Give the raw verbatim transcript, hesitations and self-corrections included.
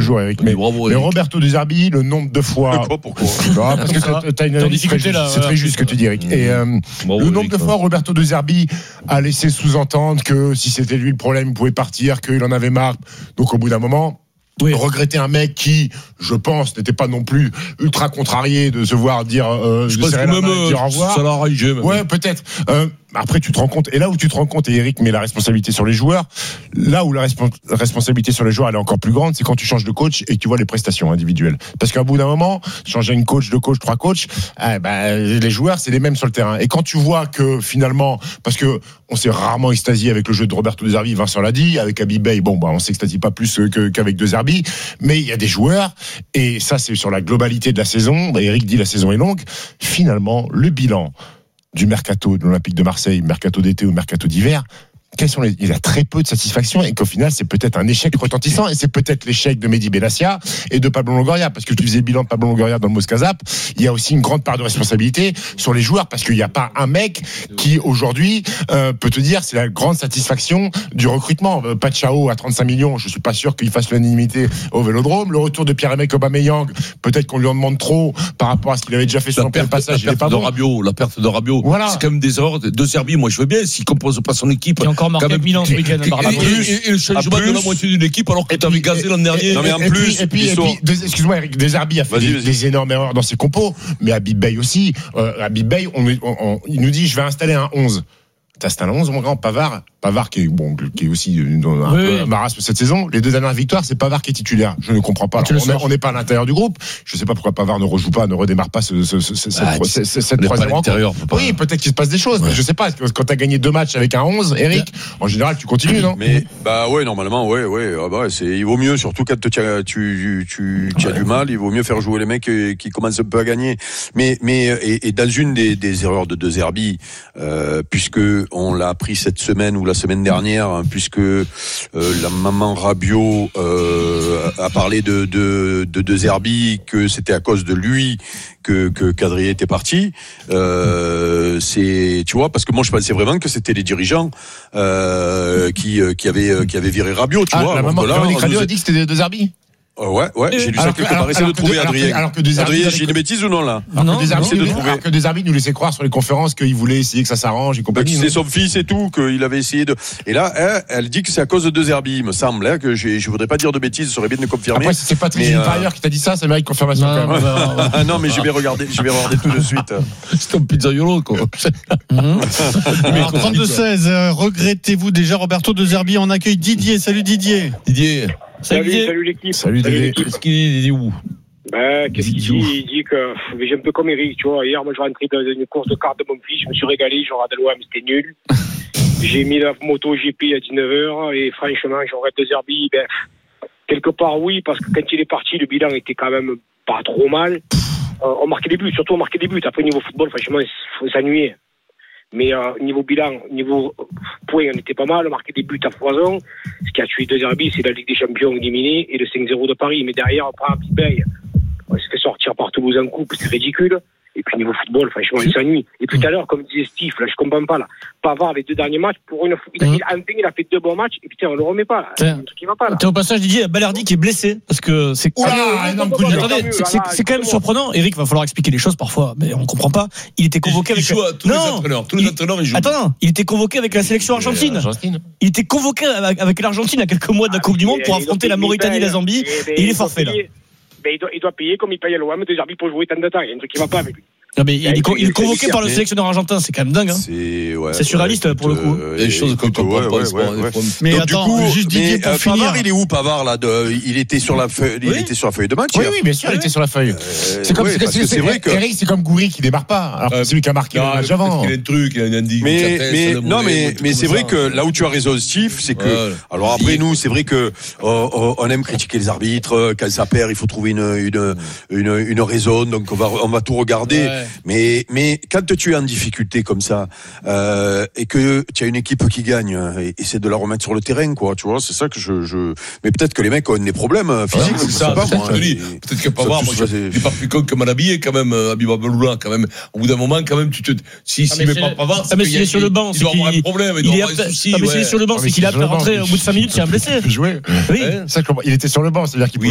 toujours, Eric. Mais, bravo, mais Eric. Roberto De Zerbi, le nombre de fois. Pourquoi, pourquoi Non, parce que tu as une analyse très juste. C'est très juste ce que tu dis, Eric. Et euh, Bravo, le nombre Eric, de fois Roberto De Zerbi a laissé sous-entendre que si c'était lui le problème, il pouvait partir, qu'il en avait marre. Donc au bout d'un moment. Oui. Regretter un mec qui, je pense, n'était pas non plus ultra contrarié de se voir dire, euh, je de pense que même main, dire au revoir. Ça l'a arrangé. Même. Ouais, peut-être. Euh, après, tu te rends compte, et là où tu te rends compte, et Eric met la responsabilité sur les joueurs, là où la resp- responsabilité sur les joueurs elle est encore plus grande, c'est quand tu changes de coach et que tu vois les prestations individuelles. Parce qu'à bout d'un moment, changer une coach, deux coachs, trois coachs, eh ben, les joueurs, c'est les mêmes sur le terrain. Et quand tu vois que finalement, parce que on s'est rarement extasié avec le jeu de Roberto De Zerbi, Vincent l'a dit, avec Habib Beye, bon, bah, on s'extasie pas plus que, qu'avec De Zerbi, mais il y a des joueurs, et ça, c'est sur la globalité de la saison. Eric dit la saison est longue. Finalement, le bilan du mercato de l'Olympique de Marseille, mercato d'été ou mercato d'hiver, quels sont les... il a très peu de satisfaction et qu'au final c'est peut-être un échec retentissant et c'est peut-être l'échec de Mehdi Benassia et de Pablo Longoria, parce que tu faisais le bilan de Pablo Longoria dans le Moscazap, il y a aussi une grande part de responsabilité sur les joueurs, parce qu'il n'y a pas un mec qui aujourd'hui euh, peut te dire c'est la grande satisfaction du recrutement. euh, Pachao à trente-cinq millions, je suis pas sûr qu'il fasse l'unanimité au Vélodrome. Le retour de Pierre-Emerick Aubameyang, peut-être qu'on lui en demande trop par rapport à ce qu'il avait déjà fait sur la son premier passage. La perte de bon. Rabiot, la perte de Rabiot, voilà. C'est quand même des erreurs de Zerbi. Moi je veux bien s'il compose pas son équipe. Il a encore marqué avec Milan ce week-end. Et, et, et, et le changement de la moitié d'une équipe alors que tu avais gazé l'an dernier. Non mais en et plus, puis, et puis, et puis, des, excuse-moi Eric, De Zerbi a fait vas-y, des, vas-y. des énormes erreurs dans ses compos, mais Habib Beye aussi. Euh, Habib Beye, on, on, on, il nous dit je vais installer un onze. T'installes un onze, mon grand. Pavard, Pavard qui est bon, qui est aussi dans un oui, peu oui. un marasme cette saison. Les deux dernières victoires, c'est Pavard qui est titulaire. Je ne comprends pas. Alors, on n'est pas à l'intérieur du groupe. Je ne sais pas pourquoi Pavard ne rejoue pas, ne redémarre pas ce, ce, ce, cette, ah, cette, cette, cette troisième rencontre. Oui, peut-être qu'il se passe des choses. Ouais. Mais je sais pas. Quand tu as gagné deux matchs avec un onze, Eric, en général, tu continues, non? Mais bah ouais, normalement, ouais, ouais. Ah bah, c'est, il vaut mieux, surtout quand tu as, tu, tu, tu as ouais. du mal, il vaut mieux faire jouer les mecs qui commencent un peu à gagner. Mais, mais et, et dans une des, des erreurs de De Zerbi, euh, puisque on l'a appris cette semaine ou la semaine dernière, hein, puisque euh, la maman Rabiot euh, a parlé de de de, de Zerbi, que c'était à cause de lui que que Kadri était parti. Euh, c'est, tu vois, parce que moi je pensais vraiment que c'était les dirigeants euh, qui qui avaient qui avaient viré Rabiot, tu ah, vois. La maman Rabiot a dit que c'était De Zerbi. Euh, ouais, ouais, j'ai lu ça quelque part. Essayez de trouver Adrien. Alors que De Zerbi, Adrien, j'ai une bêtise ou non là? Alors que De Zerbi nous laissait croire sur les conférences qu'il voulait essayer que ça s'arrange et compagnie. C'est son fils et tout, qu'il avait essayé de. Et là, elle, elle dit que c'est à cause de De Zerbi, il me semble, hein, que j'ai, je voudrais pas dire de bêtises, ça serait bien de me confirmer. Après, si c'est Patrick Gilles-Parieur euh... qui t'a dit ça, ça mérite confirmation non, quand même. Non, non, non, non, mais je vais regarder, je vais regarder tout de suite. C'est un pizzaiolo, quoi. Alors, trente-deux seize, euh, regrettez-vous déjà Roberto De Zerbi? On accueille Didier. Salut Didier. Didier. Salut, salut, salut l'équipe. Salut, salut l'équipe. Qu'est-ce qu'il dit, il dit où? Ben, qu'est-ce qu'il dit? Il dit que j'ai un peu comme Eric, tu vois. Hier, moi, je rentrais dans une course de cartes de mon fils, je me suis régalé, j'ai regardé l'O M, c'était nul. J'ai mis la moto G P à dix-neuf heures et franchement, j'aurais De Zerbi. Ben, quelque part, oui, parce que quand il est parti, le bilan était quand même pas trop mal. Euh, on marquait des buts, surtout on marquait des buts. Après, niveau football, franchement, il faut s'ennuyer. Mais euh, niveau bilan, niveau points, on était pas mal, on marquait des buts à foison. Ce qui a tué De Zerbi, c'est la Ligue des Champions éliminée et le cinq zéro de Paris. Mais derrière, on prend un petit bail. On se fait sortir par Toulouse en coupe, c'est ridicule. Et puis niveau football, franchement, il s'ennuie. Et puis tout à l'heure, comme disait Steve, là, je comprends pas là. Pavard, les deux derniers matchs, pour une fois, il a, mmh. enfin, il a fait deux bons matchs, et putain, on le remet pas. Là. C'est un truc qui va pas là. T'es au passage, Didier, Balerdi qui est blessé, parce que c'est. Oh là, énorme coup de Attendez, c'est, c'est, c'est quand même surprenant. Eric, va falloir expliquer les choses parfois, mais on comprend pas. Il était convoqué avec. Il joue à tous les entraîneurs, tous les entraîneurs, ils jouent. Attends, il était convoqué avec la sélection argentine. Il était convoqué avec l'Argentine à quelques mois de la Coupe du Monde pour affronter la Mauritanie et la Zambie, et il est forfait là. Ben, il, doit, il doit payer comme il paye à l'O M De Zerbi pour jouer tant de temps. Il y a un truc qui va pas avec lui. Non mais il, il, il est convoqué par le sélectionneur argentin, c'est quand même dingue. Hein. C'est, ouais, c'est surréaliste ouais, pour le coup. Euh, des choses qu'on comprend pas. Mais donc, attends, du coup, juste Didier pour euh, finir. Pavard, il est où Pavard là de, il était sur la feuille, il oui. était sur la feuille de match. Oui, oui, bien sûr, il était sur la feuille. Euh, c'est comme ouais, c'est, c'est, c'est vrai que Eric, c'est comme Goury qui démarre pas. Alors que c'est lui qui a marqué le match avant. Il a un truc, il a un indice. Mais mais non mais mais c'est vrai que là où tu as raison, Steve, c'est que alors après nous, c'est vrai que on aime critiquer les arbitres quand ça perd, il faut trouver une une une une raison, donc on va on va tout regarder. Mais mais quand tu es en difficulté comme ça euh, et que tu as une équipe qui gagne, et, essaie de la remettre sur le terrain, quoi. Tu vois, c'est ça que je, je... Mais peut-être que les mecs ont des problèmes physiques. Ouais, c'est ça. Pas, moi, peut-être, peut-être que Pavard, moi, il n'est pas plus con que Malhabillé quand même. Habib Abdeloula, quand même. Au bout d'un moment, quand même, tu te. Si s'il met pas Pavard, c'est qu'il est sur le banc. Il doit avoir un problème. Il doit avoir un souci. Mais s'il est sur le banc, c'est qu'il a pu rentrer au bout de cinq minutes, c'est un blessé. Jouer. Oui. Il était sur le banc, c'est-à-dire qu'il